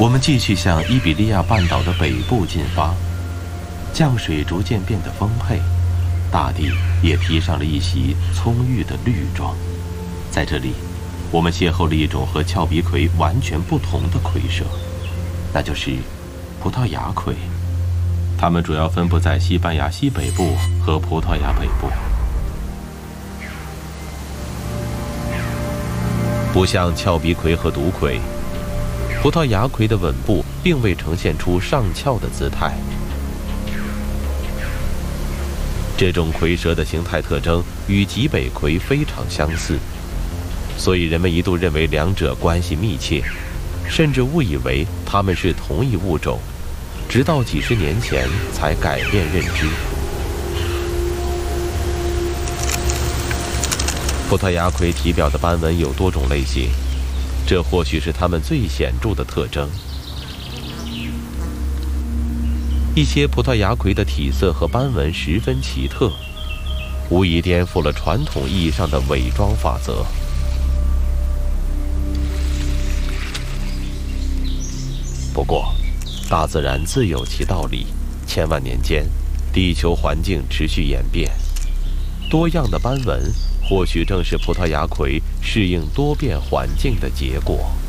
我们继续向伊比利亚半岛的北部进发，降水逐渐变得丰沛，大地也披上了一袭葱郁的绿装。在这里，我们邂逅了一种和峭壁葵完全不同的葵蛇，那就是葡萄牙葵。它们主要分布在西班牙西北部和葡萄牙北部。不像峭壁葵和毒葵，葡萄牙葵的吻部并未呈现出上翘的姿态。这种葵蛇的形态特征与极北葵非常相似，所以人们一度认为两者关系密切，甚至误以为它们是同一物种，直到几十年前才改变认知。葡萄牙葵体表的斑纹有多种类型，这或许是它们最显著的特征。一些葡萄牙葵的体色和斑纹十分奇特，无疑颠覆了传统意义上的伪装法则。不过，大自然自有其道理，千万年间，地球环境持续演变，多样的斑纹或许正是葡萄牙葵适应多变环境的结果。